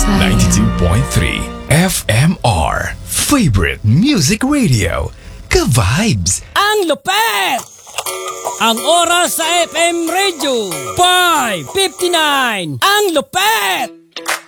sayang. 92.3 FMR Favorite Music Radio. Ka-vibes! Ang lupet! Ang oras sa FM Radio 5:59. Ang lupet!